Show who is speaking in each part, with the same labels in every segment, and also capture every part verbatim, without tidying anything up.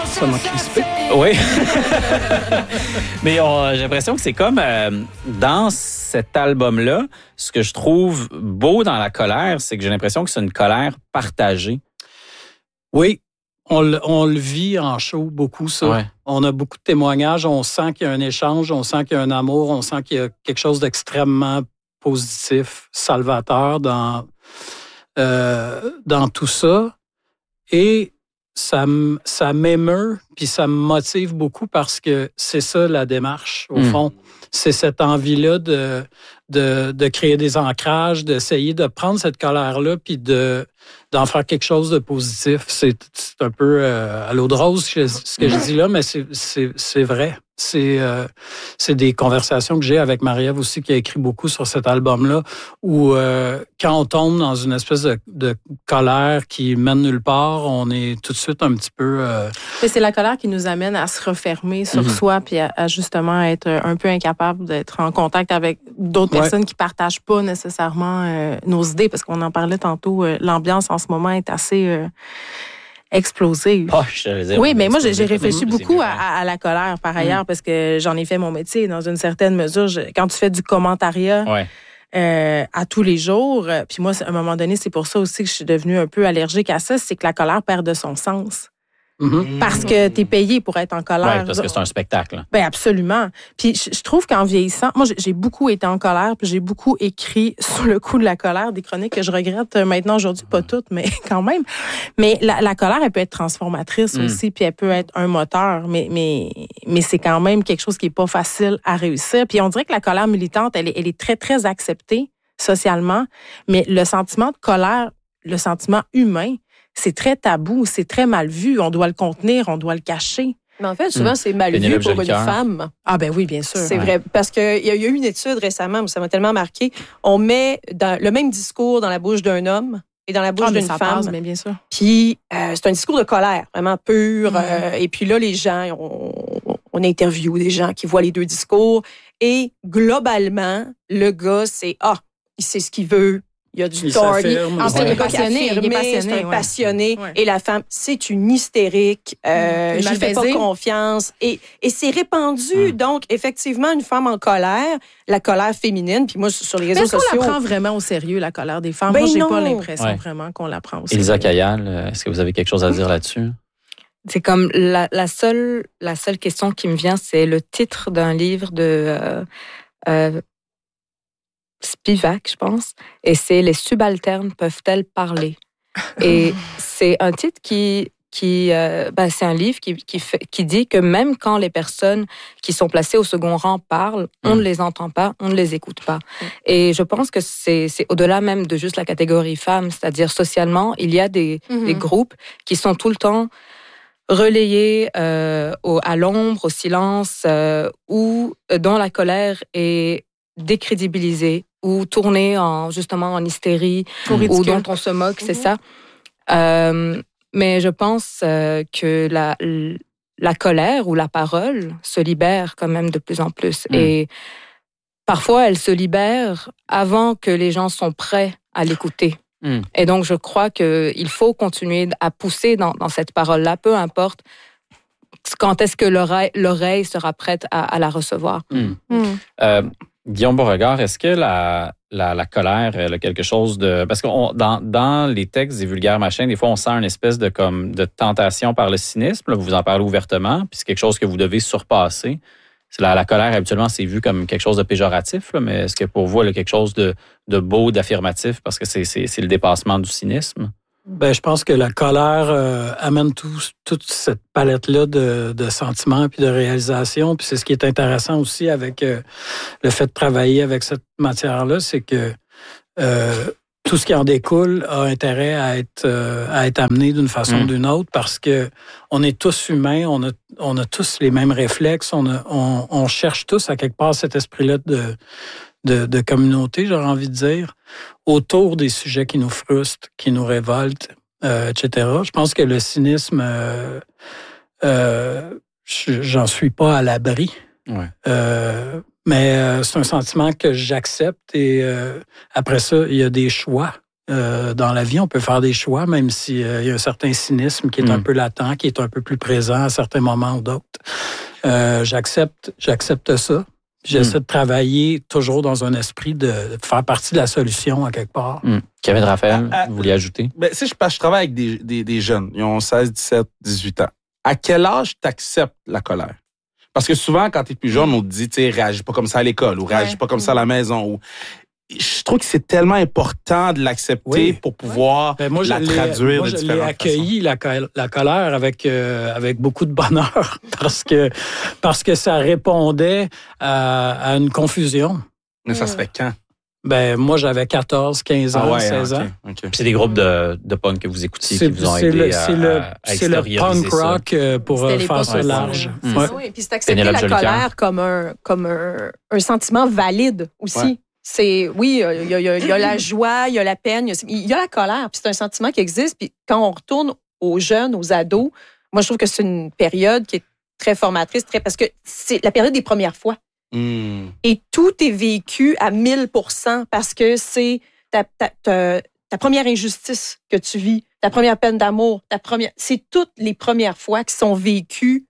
Speaker 1: Ça m'a crispé.
Speaker 2: Oui. Mais on, j'ai l'impression que c'est comme euh, dans cet album-là, ce que je trouve beau dans la colère, c'est que j'ai l'impression que c'est une colère partagée.
Speaker 1: Oui, on, le- on le vit en show beaucoup, ça.
Speaker 2: Ouais.
Speaker 1: On a beaucoup de témoignages, on sent qu'il y a un échange, on sent qu'il y a un amour, on sent qu'il y a quelque chose d'extrêmement positif, salvateur dans, euh, dans tout ça. Et ça, m- ça m'émeut, puis ça me motive beaucoup parce que c'est ça la démarche, au
Speaker 2: Mm.
Speaker 1: fond. C'est cette envie-là de, de, de créer des ancrages, d'essayer de prendre cette colère-là, puis de, d'en faire quelque chose de positif. C'est, c'est un peu euh, à l'eau de rose ce que, ce que je dis là, mais c'est, c'est, c'est vrai. C'est, euh, c'est des conversations que j'ai avec Marie-Ève aussi, qui a écrit beaucoup sur cet album-là, où euh, quand on tombe dans une espèce de, de colère qui mène nulle part, on est tout de suite un petit peu... Euh...
Speaker 3: Mais c'est la colère qui nous amène à se refermer sur
Speaker 2: Mm-hmm.
Speaker 3: soi, puis à, à justement être un peu incapable d'être en contact avec d'autres
Speaker 1: Ouais.
Speaker 3: personnes qui partagent pas nécessairement euh, nos idées, parce qu'on en parlait tantôt, euh, l'ambiance en ce moment est assez... Euh, explosive.
Speaker 2: Oh, je te le dis,
Speaker 3: Oui,
Speaker 2: on
Speaker 3: mais
Speaker 2: a
Speaker 3: moi, j'ai,
Speaker 2: explosé
Speaker 3: j'ai
Speaker 2: tout
Speaker 3: réfléchi
Speaker 2: le monde,
Speaker 3: beaucoup
Speaker 2: c'est
Speaker 3: à,
Speaker 2: mieux,
Speaker 3: à- à la colère, par ailleurs, parce que j'en ai fait mon métier dans une certaine mesure. Je- quand tu fais du commentariat
Speaker 2: hein. Ouais.
Speaker 3: euh, à tous les jours, euh, puis moi, c'est- à un moment donné, c'est pour ça aussi que je suis devenue un peu allergique à ça, c'est que la colère perd de son sens.
Speaker 1: Mm-hmm.
Speaker 3: Parce que tu es payé pour être en colère.
Speaker 2: Ouais, parce que c'est un spectacle.
Speaker 3: Ben absolument. Puis je, je trouve qu'en vieillissant, moi j'ai, j'ai beaucoup été en colère, puis j'ai beaucoup écrit sous le coup de la colère des chroniques que je regrette euh, maintenant aujourd'hui, pas toutes, mais quand même. Mais la, la colère, elle peut être transformatrice
Speaker 2: Mm.
Speaker 3: aussi, puis elle peut être un moteur, mais mais mais c'est quand même quelque chose qui est pas facile à réussir. Puis on dirait que la colère militante, elle est, elle est très très acceptée socialement, mais le sentiment de colère, le sentiment humain, c'est très tabou, c'est très mal vu. On doit le contenir, on doit le cacher.
Speaker 4: Mais en fait, souvent,
Speaker 2: Hum.
Speaker 4: c'est mal
Speaker 2: Pénélope
Speaker 4: vu pour une
Speaker 2: Jolicoeur.
Speaker 4: femme.
Speaker 3: Ah ben oui, bien sûr.
Speaker 4: C'est
Speaker 2: Ouais.
Speaker 4: vrai. Parce qu'il y, y a eu une étude récemment, ça m'a tellement marqué. On met dans, le même discours dans la bouche d'un homme et dans la bouche
Speaker 3: Ah, mais
Speaker 4: d'une
Speaker 3: ça
Speaker 4: femme.
Speaker 3: passe, mais bien sûr.
Speaker 4: Puis euh, c'est un discours de colère, vraiment pur.
Speaker 3: Mhm.
Speaker 4: Euh, et puis là, les gens, on, on interviewe des gens qui voient les deux discours. Et globalement, le gars, c'est « Ah, il sait ce qu'il veut. Il y a du
Speaker 1: Il
Speaker 4: tort.
Speaker 1: s'affirme.
Speaker 3: Ah,
Speaker 4: C'est
Speaker 3: il est
Speaker 4: un gars qui
Speaker 3: passionné, il est
Speaker 4: affirmé,
Speaker 3: passionné,
Speaker 4: c'est un
Speaker 3: ouais.
Speaker 4: passionné.
Speaker 3: Ouais.
Speaker 4: Et la femme, c'est une hystérique. Euh,
Speaker 3: Une
Speaker 4: je lui fais pas
Speaker 3: malbaisée.
Speaker 4: confiance. Et, et c'est répandu.
Speaker 2: Mm.
Speaker 4: Donc, effectivement, une femme en colère, la colère féminine, puis moi, sur les
Speaker 3: Mais
Speaker 4: réseaux
Speaker 3: est-ce qu'on
Speaker 4: sociaux...
Speaker 3: la prend vraiment au sérieux, la colère des femmes?
Speaker 4: Ben
Speaker 3: Moi, j'ai
Speaker 4: non.
Speaker 3: pas l'impression
Speaker 2: Ouais.
Speaker 3: vraiment qu'on la prend au sérieux.
Speaker 2: Elisa Cayal, euh, est-ce que vous avez quelque chose à dire là-dessus?
Speaker 5: C'est comme la, la seule la seule question qui me vient, c'est le titre d'un livre de euh, euh, Spivak, je pense, et c'est Les subalternes peuvent-elles parler? Et c'est un titre qui qui euh, ben, c'est un livre qui qui fait, qui dit que même quand les personnes qui sont placées au second rang parlent, on
Speaker 2: Mm.
Speaker 5: ne les entend pas, on ne les écoute pas. Et je pense que c'est c'est au-delà même de juste la catégorie femme, c'est-à-dire socialement, il y a des
Speaker 3: Mhm.
Speaker 5: des groupes qui sont tout le temps relayés euh, au, à l'ombre, au silence, euh, ou dont la colère est décrédibilisée ou tournée en, justement en hystérie,
Speaker 3: Au
Speaker 5: ou
Speaker 3: ridicule.
Speaker 5: dont on se moque, c'est
Speaker 4: Mhm.
Speaker 5: ça. Euh, mais je pense euh, que la, la colère ou la parole se libère quand même de plus en plus.
Speaker 2: Mm.
Speaker 5: Et parfois, elle se libère avant que les gens sont prêts à l'écouter.
Speaker 2: Mm.
Speaker 5: Et donc, je crois qu'il faut continuer à pousser dans, dans cette parole-là, peu importe quand est-ce que l'oreille, l'oreille sera prête à, à la recevoir.
Speaker 2: Mm.
Speaker 3: Mm.
Speaker 2: Euh, Guillaume Beauregard, est-ce que la, la, la colère, elle a quelque chose de... Parce que dans, dans les textes des vulgaires machins, des fois, on sent une espèce de, comme, de tentation par le cynisme. Là, vous en parlez ouvertement, puis c'est quelque chose que vous devez surpasser. C'est la, la colère, habituellement, c'est vu comme quelque chose de péjoratif, là, mais est-ce que pour vous, elle a quelque chose de, de beau, d'affirmatif, parce que c'est, c'est, c'est le dépassement du cynisme?
Speaker 1: Ben, je pense que la colère euh, amène tout, toute cette palette-là de, de sentiments puis de réalisations. Puis c'est ce qui est intéressant aussi avec euh, le fait de travailler avec cette matière-là, c'est que euh, tout ce qui en découle a intérêt à être, euh, à être amené d'une façon
Speaker 2: Mm.
Speaker 1: ou d'une autre parce que on est tous humains, on a, on a tous les mêmes réflexes, on, a, on, on cherche tous à quelque part cet esprit-là de, de, de communauté, j'aurais envie de dire, autour des sujets qui nous frustrent, qui nous révoltent, euh, et cetera. Je pense que le cynisme, euh, euh, j'en suis pas à l'abri.
Speaker 2: Ouais.
Speaker 1: Euh, mais euh, c'est un sentiment que j'accepte et euh, après ça, il y a des choix. Euh, dans la vie, on peut faire des choix, même s'il euh, y a un certain cynisme qui est mmh. un peu latent, qui est un peu plus présent à certains moments ou d'autres. Euh, j'accepte, j'accepte ça. J'essaie mmh. de travailler toujours dans un esprit de faire partie de la solution à quelque part.
Speaker 2: Mmh. Kevin Raphaël, à, à, vous vouliez ajouter?
Speaker 6: Ben, si je, je travaille avec des, des, des jeunes, ils ont seize, dix-sept, dix-huit ans. À quel âge tu acceptes la colère? Parce que souvent, quand tu es plus jeune, on te dit, tu sais, réagis pas comme ça à l'école ou réagis ouais. pas comme ça à la maison. Ou... Je trouve que c'est tellement important de l'accepter oui. pour pouvoir
Speaker 1: ben moi,
Speaker 6: la traduire
Speaker 1: moi,
Speaker 6: de différentes façons.
Speaker 1: Je l'ai accueilli, la, la colère, avec, euh, avec beaucoup de bonheur parce que, parce que ça répondait à, à une confusion.
Speaker 6: Mais ça se fait quand?
Speaker 1: Ben, moi, j'avais quatorze, quinze ans, ah ouais, seize
Speaker 6: okay,
Speaker 1: ans.
Speaker 6: Okay.
Speaker 2: C'est des groupes de, de punk que vous écoutiez qui vous ont aidé
Speaker 1: le,
Speaker 2: à,
Speaker 1: c'est le,
Speaker 2: à, à
Speaker 1: C'est le punk rock ça. Pour C'était faire ça large.
Speaker 4: Mmh. Ouais. Oui, puis c'est accepter la colère comme un, comme un, un sentiment valide aussi. Ouais. C'est, oui, il y, y, y, y a la joie, il y a la peine, il y, y a la colère, puis c'est un sentiment qui existe. Puis quand on retourne aux jeunes, aux ados, moi, je trouve que c'est une période qui est très formatrice, très, parce que c'est la période des premières fois.
Speaker 6: Mm.
Speaker 4: Et tout est vécu à mille pour cent parce que c'est ta, ta, ta, ta première injustice que tu vis, ta première peine d'amour, ta première, c'est toutes les premières fois qui sont vécues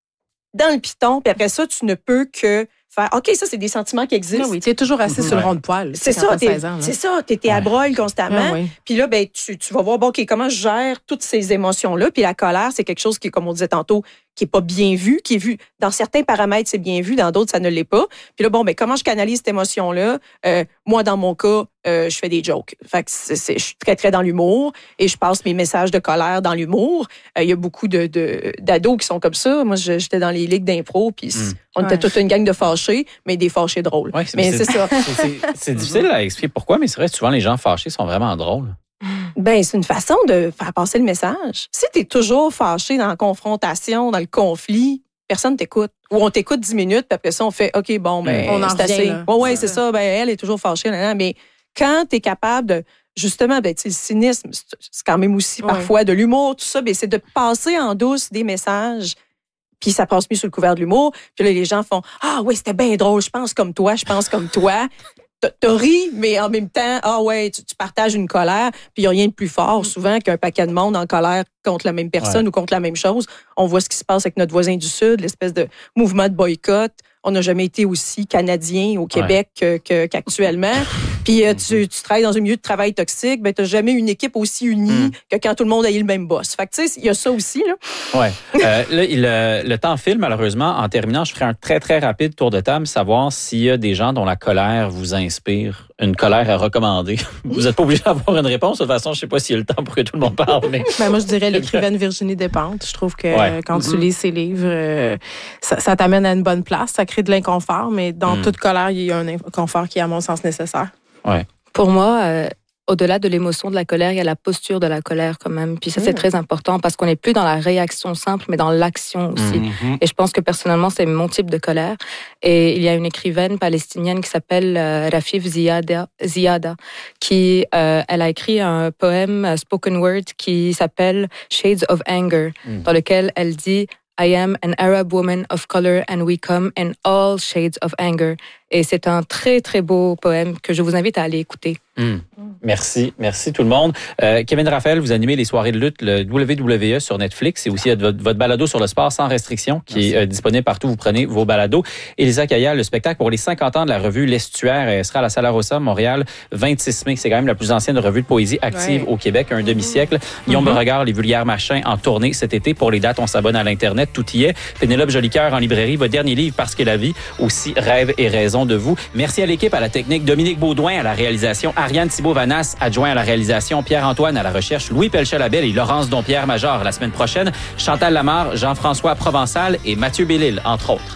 Speaker 4: dans le piton. Puis après ça, tu ne peux que faire, OK, ça, c'est des sentiments qui existent.
Speaker 3: Oui, oui, tu es toujours assis mm-hmm. sur le rond de poil.
Speaker 4: C'est ça, c'est ça, tu étais ouais. à broil constamment. Ouais, ouais. Puis là, ben, tu, tu vas voir, bon, OK, comment je gère toutes ces émotions-là. Puis la colère, c'est quelque chose qui, comme on disait tantôt, qui n'est pas bien vu, qui est vu, dans certains paramètres, c'est bien vu, dans d'autres, ça ne l'est pas. Puis là, bon, ben, comment je canalise cette émotion-là? Euh, moi, dans mon cas, euh, je fais des jokes. Fait que c'est, c'est, je suis très, très dans l'humour et je passe mes messages de colère dans l'humour. Il euh, y a beaucoup de, de, d'ados qui sont comme ça. Moi, je, j'étais dans les ligues d'impro, puis mm. on était ouais. toute une gang de fâchés, mais des fâchés drôles.
Speaker 2: Ouais, c'est,
Speaker 4: mais c'est,
Speaker 2: c'est ça. C'est, c'est difficile à expliquer pourquoi, mais c'est vrai, souvent, les gens fâchés sont vraiment drôles.
Speaker 4: Ben, c'est une façon de faire passer le message. Si tu es toujours fâché dans la confrontation, dans le conflit, personne t'écoute. Ou on t'écoute dix minutes, puis après ça, on fait OK, bon, ben,
Speaker 3: on en
Speaker 4: c'est assez.
Speaker 3: Oui,
Speaker 4: ouais, c'est ça. Ben, elle est toujours fâchée. Là, là. Mais quand tu es capable de, justement, ben, le cynisme, c'est quand même aussi ouais. parfois de l'humour, tout ça, ben, c'est de passer en douce des messages. Puis ça passe mieux sous le couvert de l'humour. Puis là, les gens font ah, oui, c'était bien drôle, je pense comme toi, je pense comme toi. T'as ri, mais en même temps, ah ouais, tu, tu partages une colère, puis il n'y a rien de plus fort souvent qu'un paquet de monde en colère contre la même personne ouais. ou contre la même chose. On voit ce qui se passe avec notre voisin du Sud, l'espèce de mouvement de boycott. On n'a jamais été aussi canadien au Québec ouais. que, que, qu'actuellement. Puis euh, tu, tu travailles dans un milieu de travail toxique, ben t'as jamais une équipe aussi unie mm. que quand tout le monde a eu le même boss. Fait que tu sais, il y a ça aussi là.
Speaker 2: Ouais. euh, là, il, euh, le temps file malheureusement. En terminant, je ferai un très très rapide tour de table, savoir s'il y a des gens dont la colère vous inspire, une colère à recommander. Vous n'êtes pas obligé d'avoir une réponse. De toute façon, je sais pas s'il y a le temps pour que tout le monde parle. Mais...
Speaker 3: ben, moi, je dirais l'écrivaine Virginie Despentes. Je trouve que ouais. quand mm-hmm. tu lis ses livres, euh, ça, ça t'amène à une bonne place. Ça crée de l'inconfort, mais dans mm. toute colère, il y a un inconfort qui est à mon sens nécessaire.
Speaker 2: Ouais.
Speaker 5: Pour moi, euh, au-delà de l'émotion de la colère, il y a la posture de la colère quand même. Puis ça, mmh. c'est très important parce qu'on n'est plus dans la réaction simple, mais dans l'action aussi. Mmh. Et je pense que personnellement, c'est mon type de colère. Et il y a une écrivaine palestinienne qui s'appelle euh, Rafif Ziada, Ziada qui euh, elle a écrit un poème uh, spoken word qui s'appelle Shades of Anger, mmh. dans lequel elle dit I am an Arab woman of color and we come in all shades of anger. Et c'est un très, très beau poème que je vous invite à aller écouter.
Speaker 2: Mmh. Merci. Merci tout le monde. Euh, Kevin Raphaël, vous animez les soirées de lutte, le W W E sur Netflix et aussi votre, votre balado sur le sport sans restriction qui Merci. est euh, disponible partout. Vous prenez vos balados. Elisa Kaya, le spectacle pour les cinquante ans de la revue L'Estuaire elle sera à la Sala Rossa, Montréal, vingt-six mai. C'est quand même la plus ancienne revue de poésie active ouais. au Québec, un demi-siècle. Guillaume mm-hmm. Beauregard, les vulgaires machins en tournée cet été. Pour les dates, on s'abonne à l'Internet. Tout y est. Pénélope Jolicoeur en librairie. Votre dernier livre, Parce que la vie, aussi rêve et raison de vous. Merci à l'équipe, à la technique, Dominique Baudouin à la réalisation, Ariane Thibault-Vanas, adjoint à la réalisation, Pierre-Antoine à la recherche, Louis Pelchat-Labelle et Laurence Dompierre-Major la semaine prochaine, Chantal Lamarre, Jean-François Provençal et Mathieu Bellil, entre autres.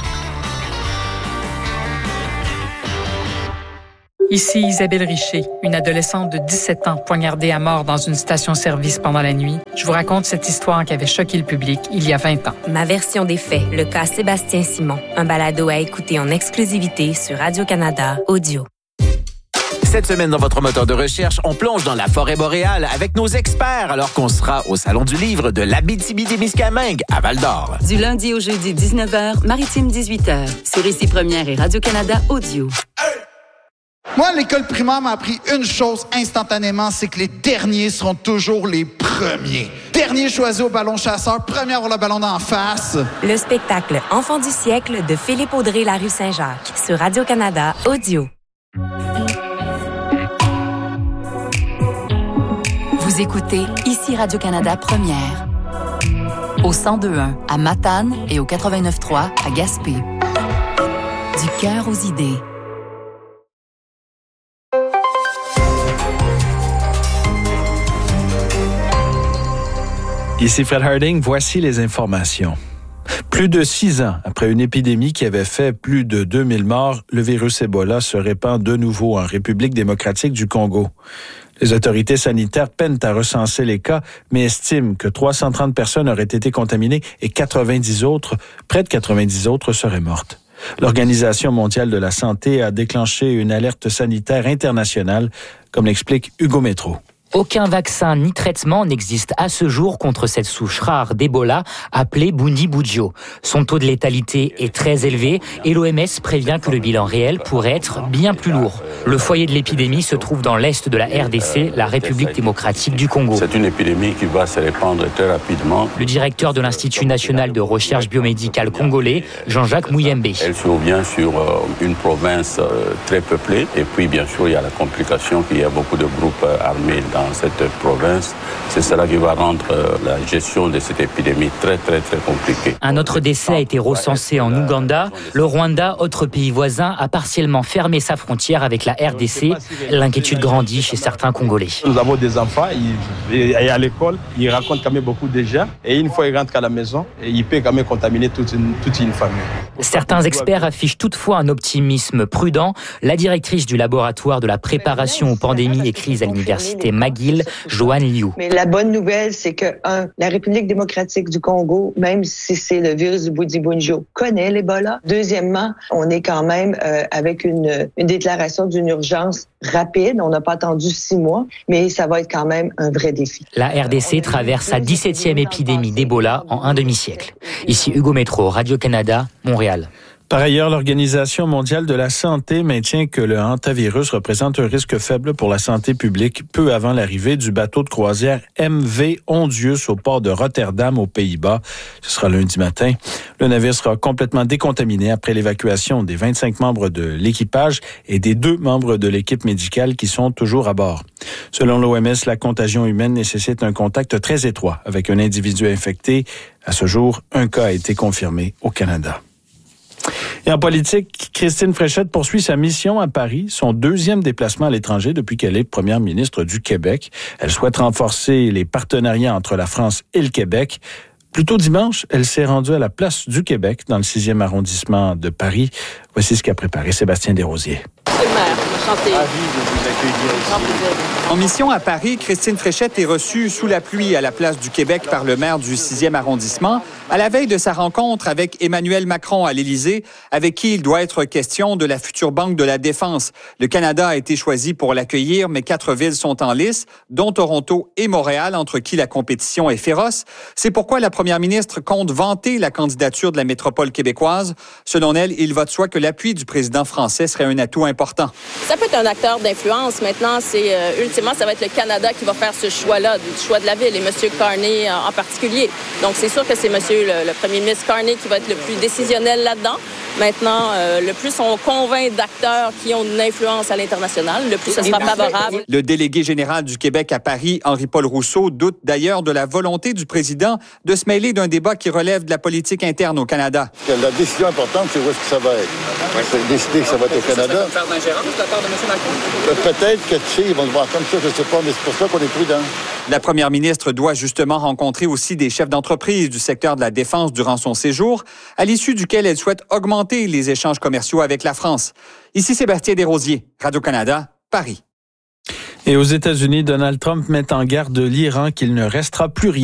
Speaker 7: Ici Isabelle Richer, une adolescente de dix-sept ans poignardée à mort dans une station-service pendant la nuit. Je vous raconte cette histoire qui avait choqué le public il y a vingt ans.
Speaker 8: Ma version des faits, le cas Sébastien Simon. Un balado à écouter en exclusivité sur Radio-Canada Audio.
Speaker 9: Cette semaine, dans votre moteur de recherche, on plonge dans la forêt boréale avec nos experts alors qu'on sera au Salon du livre de l'Abitibi-Témiscamingue à Val-d'Or.
Speaker 10: Du lundi au jeudi, dix-neuf heures, Maritime dix-huit heures. Sur Ici Première et Radio-Canada Audio. Hey! Moi, l'école primaire m'a appris une chose instantanément, c'est que les derniers seront toujours les premiers. Dernier choisi au ballon chasseur, premier à avoir le ballon d'en face.
Speaker 8: Le spectacle Enfant du siècle de Philippe Audrey La Rue Saint-Jacques sur Radio-Canada Audio.
Speaker 11: Vous écoutez ici Radio-Canada Première. Au cent deux point un à Matane et au quatre-vingt-neuf point trois à Gaspé. Du cœur aux idées.
Speaker 12: Ici Fred Harding, voici les informations. Plus de six ans après une épidémie qui avait fait plus de deux mille morts, le virus Ebola se répand de nouveau en République démocratique du Congo. Les autorités sanitaires peinent à recenser les cas, mais estiment que trois cent trente personnes auraient été contaminées et quatre-vingt-dix autres, près de quatre-vingt-dix autres seraient mortes. L'Organisation mondiale de la santé a déclenché une alerte sanitaire internationale, comme l'explique Hugo Métro.
Speaker 13: Aucun vaccin ni traitement n'existe à ce jour contre cette souche rare d'Ebola appelée Bundibugyo. Son taux de létalité est très élevé et l'O M S prévient que le bilan réel pourrait être bien plus lourd. Le foyer de l'épidémie se trouve dans l'est de la R D C, la République démocratique du Congo.
Speaker 14: C'est une épidémie qui va se répandre très rapidement.
Speaker 13: Le directeur de l'Institut national de recherche biomédicale congolais, Jean-Jacques Mouyembe.
Speaker 14: Elle survient sur une province très peuplée et puis bien sûr il y a la complication qu'il y a beaucoup de groupes armés dans cette province. C'est cela qui va rendre la gestion de cette épidémie très, très, très compliquée.
Speaker 13: Un autre décès a été recensé en Ouganda. Le Rwanda, autre pays voisin, a partiellement fermé sa frontière avec la R D C. L'inquiétude grandit chez certains Congolais.
Speaker 15: Nous avons des enfants, ils, à l'école, ils racontent quand même beaucoup déjà. Et une fois ils rentrent à la maison, ils peuvent quand même contaminer toute une, toute une famille.
Speaker 13: Certains experts affichent toutefois un optimisme prudent. La directrice du laboratoire de la préparation aux pandémies et crises à l'université McGill, Joanne Liu.
Speaker 16: Mais la bonne nouvelle, c'est que, un, la République démocratique du Congo, même si c'est le virus du Bundibugyo, connaît l'Ebola. Deuxièmement, on est quand même euh, avec une, une déclaration d'une urgence rapide. On n'a pas attendu six mois, mais ça va être quand même un vrai défi.
Speaker 13: La R D C traverse sa dix-septième épidémie d'Ebola en un demi-siècle. Ici Hugo Métro, Radio-Canada, Montréal.
Speaker 12: Par ailleurs, l'Organisation mondiale de la santé maintient que le hantavirus représente un risque faible pour la santé publique peu avant l'arrivée du bateau de croisière M V Ondius au port de Rotterdam aux Pays-Bas. Ce sera lundi matin. Le navire sera complètement décontaminé après l'évacuation des vingt-cinq membres de l'équipage et des deux membres de l'équipe médicale qui sont toujours à bord. Selon l'O M S, la contagion humaine nécessite un contact très étroit avec un individu infecté. À ce jour, un cas a été confirmé au Canada. Et en politique, Christine Fréchette poursuit sa mission à Paris, son deuxième déplacement à l'étranger depuis qu'elle est première ministre du Québec. Elle souhaite renforcer les partenariats entre la France et le Québec. Plus tôt dimanche, elle s'est rendue à la Place du Québec, dans le sixième arrondissement de Paris. Voici ce qu'a préparé Sébastien Desrosiers.
Speaker 17: Ravi de vous accueillir ici. En mission à Paris, Christine Fréchette est reçue sous la pluie à la Place du Québec par le maire du sixième arrondissement, à la veille de sa rencontre avec Emmanuel Macron à l'Élysée, avec qui il doit être question de la future Banque de la Défense. Le Canada a été choisi pour l'accueillir, mais quatre villes sont en lice, dont Toronto et Montréal, entre qui la compétition est féroce. C'est pourquoi la première ministre compte vanter la candidature de la métropole québécoise. Selon elle, il va de soi que l'appui du président français serait un atout important.
Speaker 18: Ça peut être un acteur d'influence. Maintenant, c'est euh, ultimement, ça va être le Canada qui va faire ce choix-là, du choix de la ville, et M. Carney en, en particulier. Donc, c'est sûr que c'est M. Le, le premier ministre Carney qui va être le plus décisionnel là-dedans. Maintenant, euh, le plus on convainc d'acteurs qui ont une influence à l'international, le plus ce sera favorable.
Speaker 17: Le délégué général du Québec à Paris, Henri-Paul Rousseau, doute d'ailleurs de la volonté du président de se mêler d'un débat qui relève de la politique interne au Canada.
Speaker 19: La décision importante, c'est où est-ce que ça va être. Ouais. C'est décider que ça va être au Canada.
Speaker 17: Ça va faire d'ingérence de la part de M. Macron?
Speaker 19: Peut-être que, tu sais, ils vont se voir comme ça, je ne sais pas, mais c'est pour ça qu'on est prudent.
Speaker 17: La première ministre doit justement rencontrer aussi des chefs d'entreprise du secteur de la défense durant son séjour, à l'issue duquel elle souhaite augmenter les échanges commerciaux avec la France. Ici Sébastien Desrosiers, Radio-Canada, Paris.
Speaker 12: Et aux États-Unis, Donald Trump met en garde l'Iran qu'il ne restera plus rien